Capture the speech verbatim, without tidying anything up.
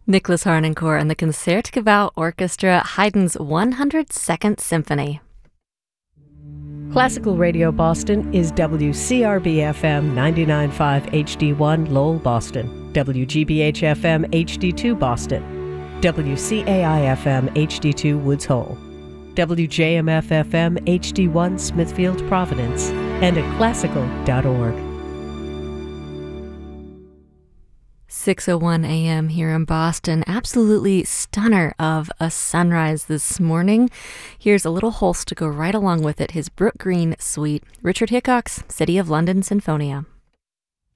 Nicholas Harnoncourt and the Concertgebouw Orchestra, Haydn's one hundred second Symphony. Classical Radio Boston is W C R B F M ninety-nine point five H D one Lowell, Boston, W G B H F M H D two Boston, W C A I F M H D two Woods Hole, W J M F F M H D one Smithfield, Providence, and at classical dot org. six oh one a.m. here in Boston. Absolutely stunner of a sunrise this morning. Here's a little Holst to go right along with it, his Brook Green Suite, Richard Hickok's City of London Sinfonia.